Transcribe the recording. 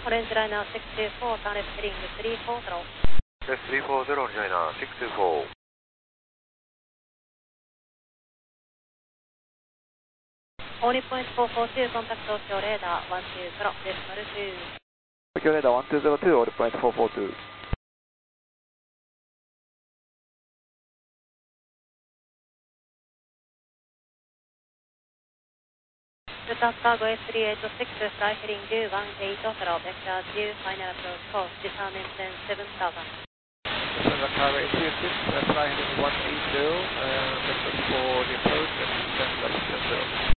Orange Liner 624, Sunless heading 340. Yes, 340, Orange Liner 624. Only point 442, contact Tokyo radar 120.2. Tokyo radar 1202, all point 442. Lufthansa Cargo S386, fly heading 218 total, vector 2, final approach course, disarm maintenance 7000. Lufthansa Cargo S386, fly heading 180, vector for the approach and descent level 70.